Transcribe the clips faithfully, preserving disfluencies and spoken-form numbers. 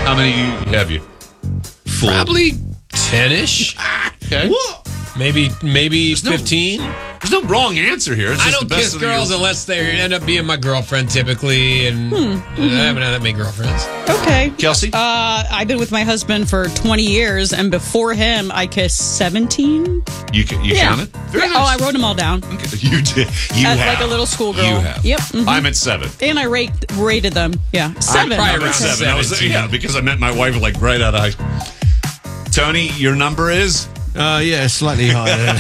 How many have you? Four. Probably ten-ish. Okay. What? Maybe maybe no- fifteen. There's no wrong answer here. It's I just don't the best kiss of the girls year. unless they end up being my girlfriend typically, and Hmm. I haven't had that many girlfriends. Okay. Kelsey? Uh, I've been with my husband for twenty years, and before him, I kissed seventeen. You ca- you Yeah. counted? Very Yeah. nice. Oh, I wrote them all down. Okay. You did. You As have. like a little schoolgirl. You have. Yep. Mhm. I'm at seven. And I rate, rated them. Yeah. Seven. probably I'm around at seven. I was, seventeen. yeah, because I met my wife like right out of high school. Tony, your number is? Uh, yeah, slightly higher. Than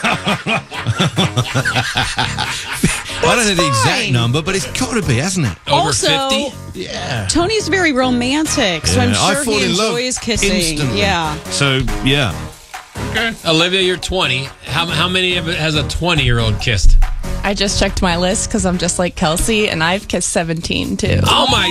I don't know the exact fine. number, but it's got to be, hasn't it? Over Also, fifty. Yeah. Tony's very romantic, so I'm Yeah, I sure fall he in love enjoys kissing. instantly. Yeah. So, yeah. Okay. Olivia, you're twenty. How how many of it has a twenty-year-old kissed? I just checked my list because I'm just like Kelsey, and I've kissed seventeen too. Oh my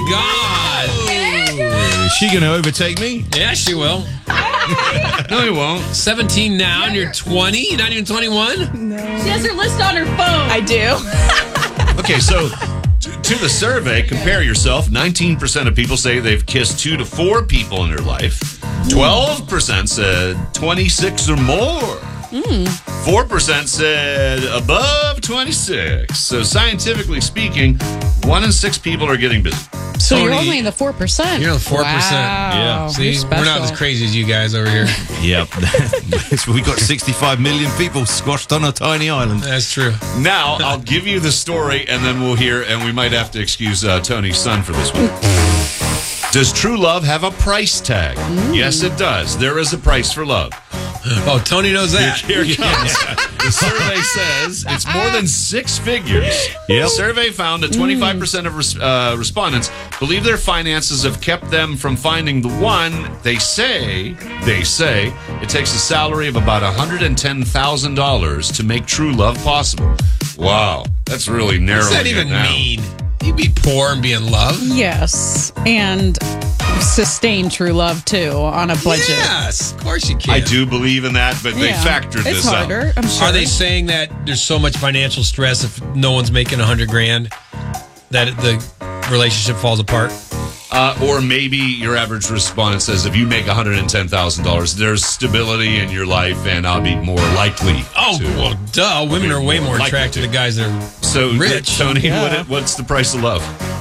God! Is she going to overtake me? Yeah, she will. No, you won't. seventeen now, and you're twenty. You're not even twenty-one. She has her list on her phone. I do. Okay, so t- to the survey, compare yourself. nineteen percent of people say they've kissed two to four people in their life. twelve percent said twenty-six or more. four percent said above twenty-six. So scientifically speaking, one in six people are getting busy. So you're Tony, only in the four percent. You're in the four percent. Wow. See, You're we're not as special. crazy as you guys over here. Yep. We got sixty-five million people squashed on a tiny island. That's true. Now, I'll give you the story, and then we'll hear, and we might have to excuse uh, Tony's son for this one. Does true love have a price tag? Yes, it does. There is a price for love. Oh, Tony knows that. Here it comes. The survey says it's more than six figures. Yep. The survey found that twenty-five percent of res- uh, respondents believe their finances have kept them from finding the one. They say, they say, it takes a salary of about one hundred ten thousand dollars to make true love possible. Wow, that's really narrowing What's that it even down. mean? You'd be poor and be in love? Yes, and sustain true love too on a budget. Yes, of course you can. I do believe in that, but they Yeah. factored it's this harder, out. I'm sure. Are they saying that there's so much financial stress if no one's making a hundred grand that the relationship falls apart? Uh, or maybe your average respondent says if you make one hundred ten thousand dollars, there's stability in your life and I'll be more likely Oh, to. well, duh. Women are way more Likely attracted to. to guys that are So, rich. Tony, Yeah. what, what's the price of love?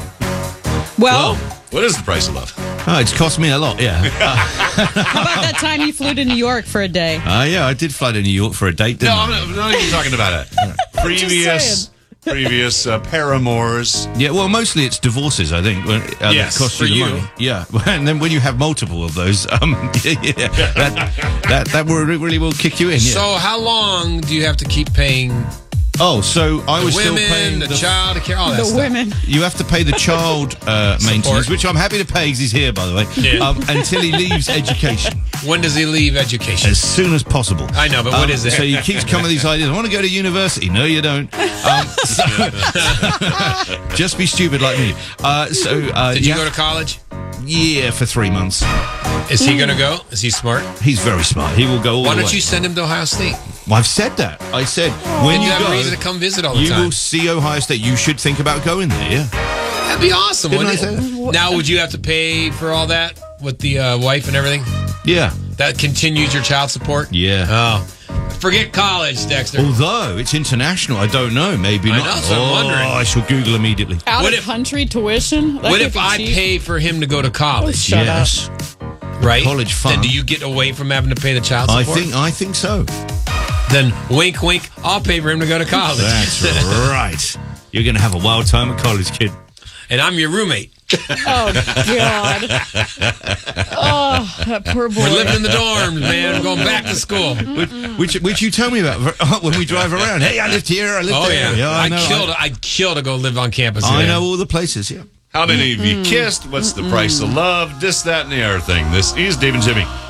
well, What is the price of love? Oh, it's cost me a lot, yeah. how about that time you flew to New York for a day? Uh, yeah, I did fly to New York for a date, didn't No, I? I'm not, I'm not even talking about it. Previous, previous uh, paramours. Yeah, well, mostly it's divorces, I think. When, uh, Yes, that cost for you the you. money. Yeah, and then when you have multiple of those, um, yeah, yeah, that that that will, really will kick you in. Yeah. So how long do you have to keep paying oh, so I the was still women, paying the, child care, all that The stuff? women. You have to pay the child uh, maintenance, which I'm happy to pay because he's here, by the way, Yeah. um, until he leaves education When does he leave education? as soon as possible. I know, but what Um, is it? So he keeps coming with these ideas. I want to go to university. No, you don't. Um, so, just be stupid like me. Uh, so uh, Did you yeah, go to college? yeah, for three months. Is he going to go? Is he smart? He's very smart. He will go all Why the don't way. you send him to Ohio State? Well, I've said that. I said when Then you you have go, a reason to come visit all the you time. will see Ohio State. You should think about going there. Yeah. That'd be awesome, Didn't wouldn't I it? say Now, would you have to pay for all that with the uh, wife and everything? Yeah. That continues your child support? Yeah. Oh. Forget college, Dexter. Although it's international, I don't know. Maybe I not. know, so I'm oh, wondering. I shall Google immediately. Out What of if- country tuition? That What could if be I cheap. pay for him to go to college? Shut yes, right? college fund. Then do you get away from having to pay the child I support? think. I think so. Then wink, wink. I'll pay for him to go to college. That's right. You're going to have a wild time at college, kid. And I'm your roommate. Oh, God. Oh, that poor boy. We're living in the dorms, man. We're going back to school. Which, which, which you tell me about when we drive around. Hey, I lived here. I lived Oh there. yeah, I I'd know. kill. To, I'd kill to go live on campus. I yeah. know all the places. Yeah. How many of you kissed? What's the price of love? This, that, and the other thing. This is Dave and Jimmy.